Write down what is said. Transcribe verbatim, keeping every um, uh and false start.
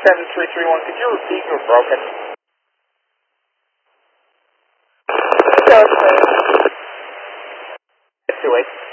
seven three three one, could you repeat? You were broken. Two eight.